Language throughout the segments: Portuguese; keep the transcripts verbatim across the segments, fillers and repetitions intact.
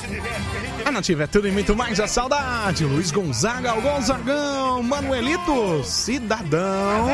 A Nativa é tudo e muito mais a saudade. Luiz Gonzaga, o Gonzagão, Manuelito, Cidadão.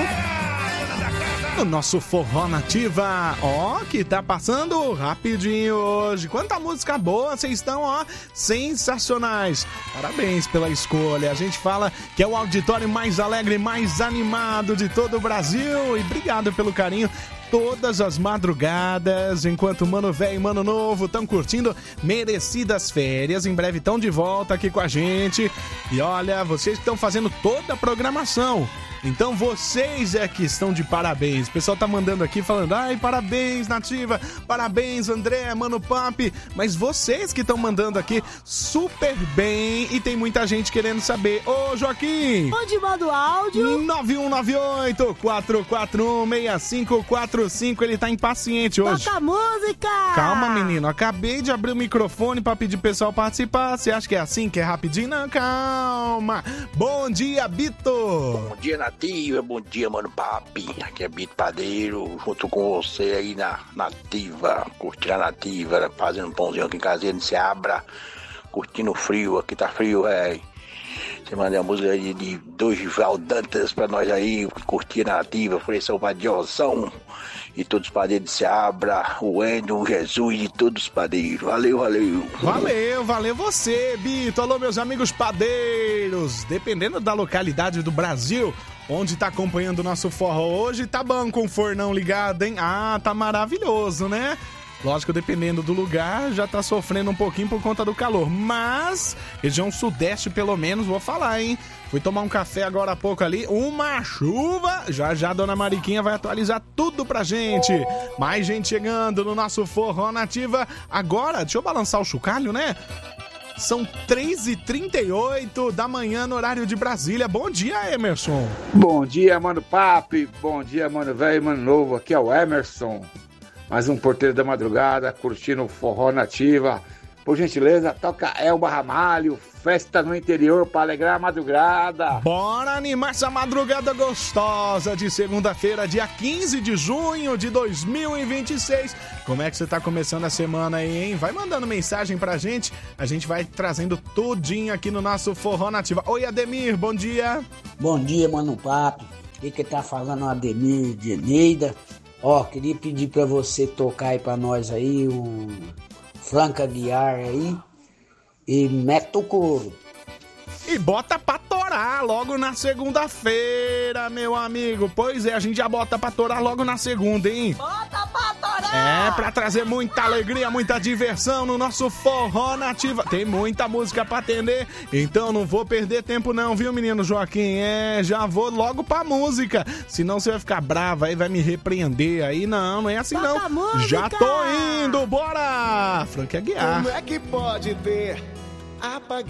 O nosso Forró Nativa, ó, que tá passando rapidinho hoje. Quanta música boa, vocês estão, ó, sensacionais. Parabéns pela escolha. A gente fala que é o auditório mais alegre, mais animado de todo o Brasil. E obrigado pelo carinho. Todas as madrugadas, enquanto Mano Velho e Mano Novo estão curtindo merecidas férias. Em breve estão de volta aqui com a gente. E olha, vocês estão fazendo toda a programação. Então vocês é que estão de parabéns. O pessoal tá mandando aqui falando, ai, parabéns, Nativa, parabéns, André, Mano Papi. Mas vocês que estão mandando aqui super bem. E tem muita gente querendo saber. Ô, Joaquim! Onde manda o áudio? nove um nove oito, quatro quatro um, seis cinco quatro cinco. Ele tá impaciente hoje. Toca a música! Calma, menino. Acabei de abrir o microfone pra pedir pro pessoal participar. Você acha que é assim, que é rapidinho? Não, calma. Bom dia, Bito! Bom dia, Nativa. Bom dia, Mano Papi. Aqui é Bito Padeiro, junto com você aí na Nativa, curtindo a Nativa, fazendo um pãozinho aqui em caseiro de Seabra, curtindo o frio, aqui tá frio, velho. Você manda a música aí de Dorival Dantas pra nós aí, curtir a Nativa, oferecer o Vadiosão e todos os padeiros de Seabra, o Endo, o Jesus e todos os padeiros. Valeu, valeu. Valeu, valeu você, Bito. Alô, meus amigos padeiros. Dependendo da localidade do Brasil, onde tá acompanhando o nosso forró hoje, tá bom com o fornão ligado, hein? Ah, tá maravilhoso, né? Lógico, dependendo do lugar, já tá sofrendo um pouquinho por conta do calor. Mas, região sudeste, pelo menos, vou falar, hein? Fui tomar um café agora há pouco ali, uma chuva. Já já a Dona Mariquinha vai atualizar tudo pra gente. Mais gente chegando no nosso Forró Nativa. Agora, deixa eu balançar o chocalho, né? São três e trinta e oito da manhã no horário de Brasília. Bom dia, Emerson. Bom dia, Mano Papi. Bom dia, Mano Velho e Mano Novo. Aqui é o Emerson. Mais um porteiro da madrugada, curtindo o Forró Nativa. Por gentileza, toca Elba Ramalho, festa no interior para alegrar a madrugada. Bora animar essa madrugada gostosa de segunda-feira, dia quinze de junho de dois mil e vinte e seis. Como é que você tá começando a semana aí, hein? Vai mandando mensagem pra gente, a gente vai trazendo tudinho aqui no nosso Forró Nativa. Oi, Ademir, bom dia. Bom dia, Mano Papo. E que tá falando o Ademir de Eneida. Ó, queria pedir pra você tocar aí pra nós aí o Franca Guiar aí e meta o couro. E bota pra torar logo na segunda-feira, meu amigo. Pois é, a gente já bota pra torar logo na segunda, hein? Bota pra torar! É, pra trazer muita alegria, muita diversão no nosso Forró Nativa. Tem muita música pra atender, então não vou perder tempo não, viu, menino Joaquim? É, já vou logo pra música, senão você vai ficar brava aí, vai me repreender aí. Não, não é assim Toca não. música! Já tô indo, bora! Franca Guiar. Como é que pode ter apagado